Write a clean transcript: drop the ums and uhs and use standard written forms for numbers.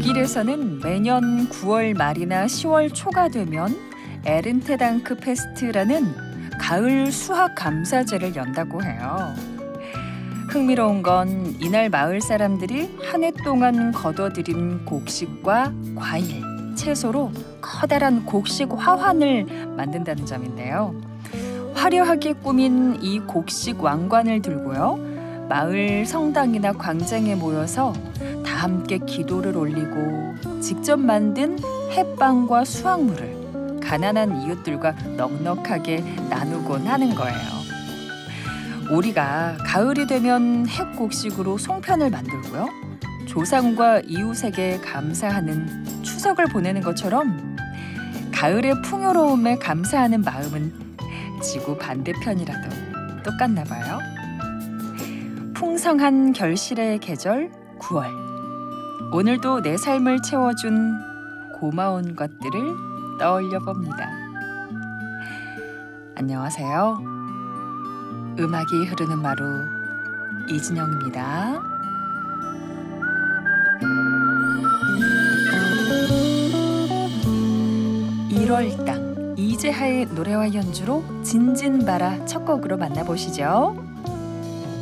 독일에서는 매년 9월 말이나 10월 초가 되면 에른테당크 페스트라는 가을 수학 감사제를 연다고 해요. 흥미로운 건 이날 마을 사람들이 한 해 동안 거둬들인 곡식과 과일, 채소로 커다란 곡식 화환을 만든다는 점인데요. 화려하게 꾸민 이 곡식 왕관을 들고요, 마을 성당이나 광장에 모여서 다 함께 기도를 올리고 직접 만든 햇빵과 수확물을 가난한 이웃들과 넉넉하게 나누곤 하는 거예요. 우리가 가을이 되면 햇곡식으로 송편을 만들고요, 조상과 이웃에게 감사하는 추석을 보내는 것처럼 가을의 풍요로움에 감사하는 마음은 지구 반대편이라도 똑같나 봐요. 풍성한 결실의 계절 9월. 오늘도 내 삶을 채워준 고마운 것들을 떠올려 봅니다. 안녕하세요. 음악이 흐르는 마루 이진영입니다. (1월당) 이재하의 노래와 연주로 진진바라 첫 곡으로 만나보시죠.